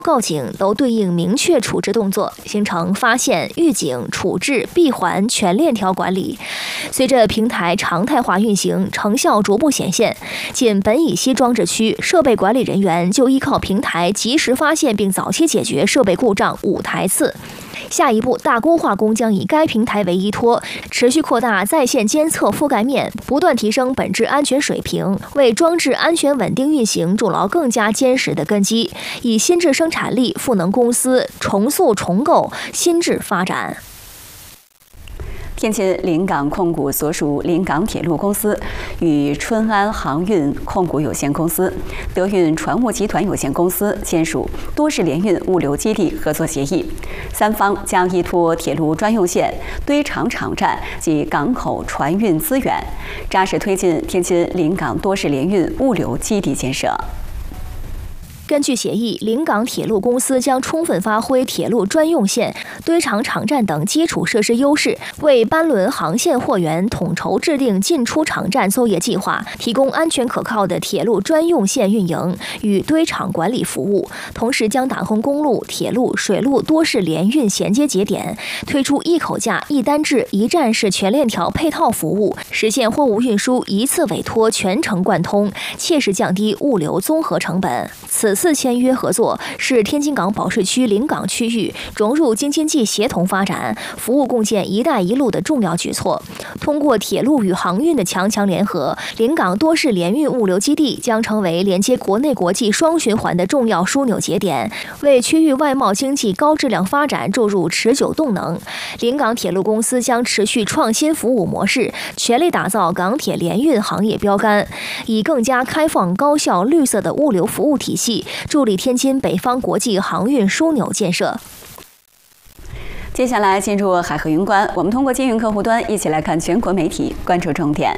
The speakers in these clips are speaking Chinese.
告警都对应明确处置动作，形成发现、预警、处置、闭环全链条管理。随着平台常态化运行，成效逐步显现。仅本乙烯装置区设备管理人员就依靠平台及时发现并早期解决设备故障5台次。下一步，大工化工将以该平台为依托，持续扩大在线监测覆盖面，不断提升本质安全水平，为装置安全稳定运行筑牢更加坚实的根基，以新质生产力赋能公司重塑重构新质发展。 天津临港控股所属临港铁路公司与春安航运控股有限公司、德运船务集团有限公司签署多式联运物流基地合作协议，三方将依托铁路专用线、堆场场站及港口船运资源，扎实推进天津临港多式联运物流基地建设。 根据协议，临港铁路公司将充分发挥铁路专用线、堆场场站等基础设施优势，为班轮航线货源统筹制定进出场站作业计划，提供安全可靠的铁路专用线运营与堆场管理服务。同时，将打通公路、铁路、水路多式联运衔接节点，推出一口价、一单制、一站式全链条配套服务，实现货物运输一次委托全程贯通，切实降低物流综合成本。此次签约合作是天津港保税区临港区域融入京津冀协同发展、服务共建“一带一路”的重要举措。通过铁路与航运的强联合，临港多式联运物流基地将成为连接国内国际双循环的重要枢纽节点，为区域外贸经济高质量发展注入持久动能。临港铁路公司将持续创新服务模式，全力打造港铁联运行业标杆，以更加开放、高效、绿色的物流服务体系，助力天津北方国际航运枢纽建设。 接下来进入海河云观，我们通过金云客户端一起来看全国媒体关注重点。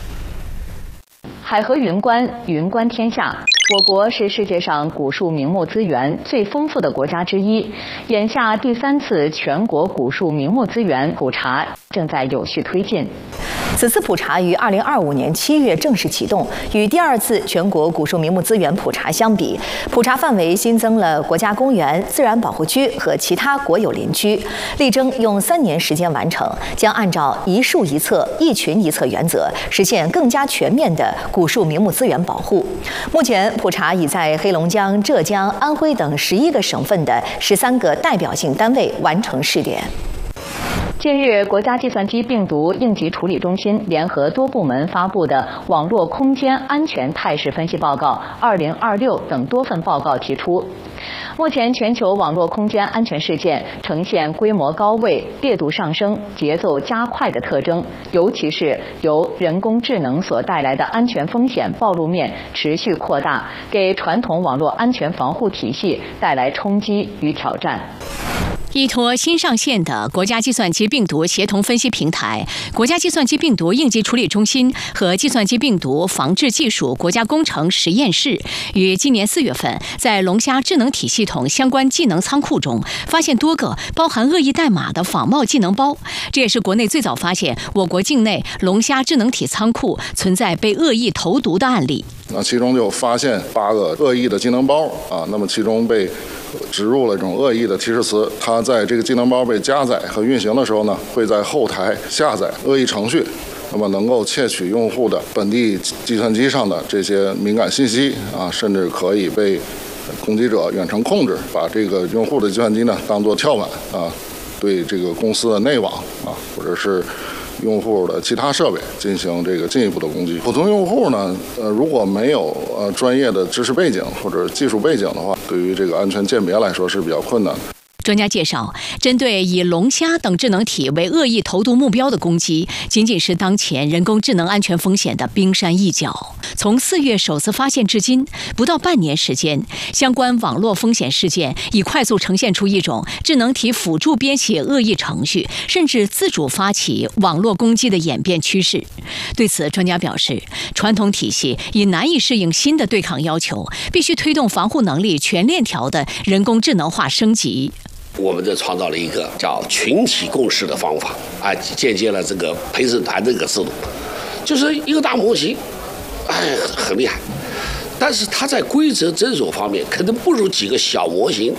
海河云观，云观天下。我国是世界上古树名木资源最丰富的国家之一，眼下第3次全国古树名木资源普查正在有序推进。 此次普查于2025年7月正式启动，与第2次全国古树名木资源普查相比，普查范围新增了国家公园、自然保护区和其他国有林区，力争用3年时间完成，将按照一树一册、一群一册原则，实现更加全面的古树名木资源保护。目前，普查已在黑龙江、浙江、安徽等11个省份的13个代表性单位完成试点。 近日，国家计算机病毒应急处理中心联合多部门发布的《网络空间安全态势分析报告（2026）》等多份报告提出，目前全球网络空间安全事件呈现规模高位、烈度上升、节奏加快的特征，尤其是由人工智能所带来的安全风险暴露面持续扩大，给传统网络安全防护体系带来冲击与挑战。 依托新上线的国家计算机病毒协同分析平台、国家计算机病毒应急处理中心和计算机病毒防治技术国家工程实验室，于今年4月份在龙虾智能体系统相关技能仓库中发现多个包含恶意代码的仿冒技能包，这也是国内最早发现我国境内龙虾智能体仓库存在被恶意投毒的案例。 那其中就发现8个恶意的技能包那么其中被植入了这种恶意的提示词，它在这个技能包被加载和运行的时候呢，会在后台下载恶意程序，那么能够窃取用户的本地计算机上的这些敏感信息甚至可以被攻击者远程控制，把这个用户的计算机呢当作跳板对这个公司的内网或者是用户的其他设备进行这个进一步的攻击。普通用户呢，如果没有专业的知识背景或者技术背景的话，对于这个安全鉴别来说是比较困难的。 专家介绍，针对以龙虾等智能体为恶意投毒目标的攻击，仅仅是当前人工智能安全风险的冰山一角。从4月首次发现至今，不到半年时间，相关网络风险事件已快速呈现出一种智能体辅助编写恶意程序，甚至自主发起网络攻击的演变趋势。对此，专家表示，传统体系已难以适应新的对抗要求，必须推动防护能力全链条的人工智能化升级。 我们这创造了一个叫群体共识的方法借鉴了这个陪审团这个制度，就是一个大模型，很厉害，但是它在规则遵守方面可能不如几个小模型